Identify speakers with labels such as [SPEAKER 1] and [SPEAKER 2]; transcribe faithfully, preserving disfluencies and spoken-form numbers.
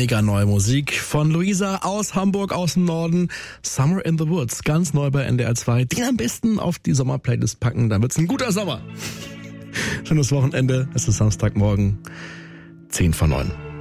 [SPEAKER 1] mega neue Musik von Luisa aus Hamburg, aus dem Norden. Summer in the Woods, ganz neu bei N D R zwei. Den am besten auf die Sommerplaylist packen, dann wird's ein guter Sommer. Schönes Wochenende, es ist Samstagmorgen, zehn vor neun.